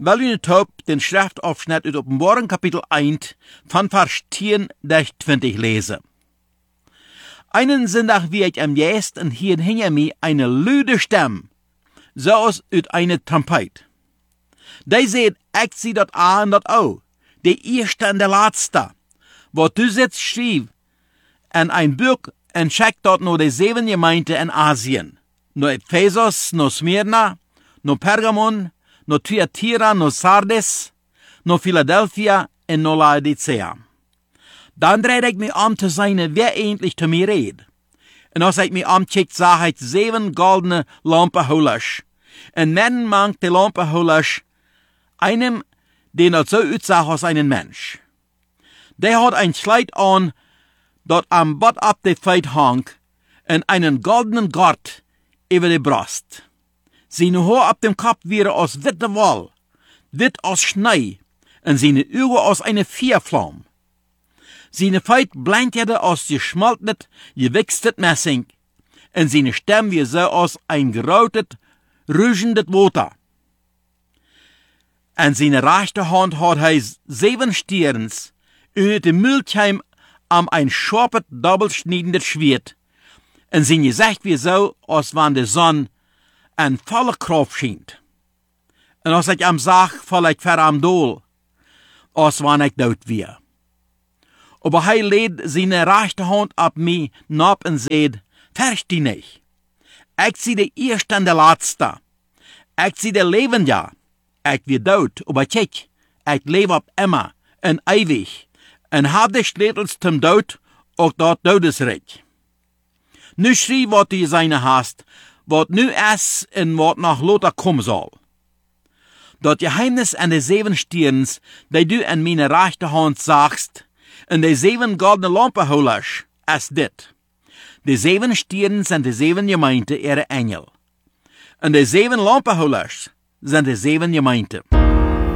Wel u het op den Schriftafschnitt uit Openbaring Kapitel 1 van vers 10 bis 20 lesen. Einen Sonntag wird am Geist und hier hinter mir eine luide Stimme, so als uit eine Trompet. Die sagt, ich zie dat aan dat auch, der erste und der letzte, wo du sitzt schrieb, en ein Buch en schickt dort nur die 7 Gemeinden in Asien, no Ephesus, no Smyrna, no Pergamon, no Thyatira, no Sardes, no Philadelphia en no Laodicea. Dan dreid ik me om te zijn wer endlich te mir red. En als ik me omkijkt, zag ik 7 goldene lampenhouders. En men mangt de lampenhouders einem, den dat so uitzag als einen Mensch. Der hat ein Kleid an, dat am Bott ab de Feit hang, en einen goldenen Gurt über de Brust. Seine Haar ab dem Kopf wäre aus witte Woll, wit aus Schnee, en seine Augen aus eine Feuerflamme. Seine Feit blendete aus geschmoltenet, gewichstet Messing, en seine Stimme wie so aus ein gerautet, rügendet Water. En seine rechte Hand hat hij 7 Sterns, uit de Mühltheim am ein scharpet, doppelschneidendes Schwert, en sein Gesicht wie so, als wann de Sonne en volle Kraft schient. En als ik am zag, val ik ver am dool, als wann ik dood weer. Aber hij leed seine rechte Hand ab mij nab en zeid, verst die nicht. Ik zie de eerste en de laatste. Ik zie de leven ja. Ik weer dood, aber kijk, ik leef op immer en ewig. En heb de sleutels zum dood, ook dat dodesrecht. Nu schrie wat die seine hast, wat nu is en wat nog later komen zal. Dat geheimnis an de 7 Sterns, die du in meine rechte Hand sagst, en de 7 goldene lampenhouders, is dit. De 7 Sterns zijn de 7 Gemeinden ihre Engel. En de 7 lampenhouders zijn de 7 Gemeinden.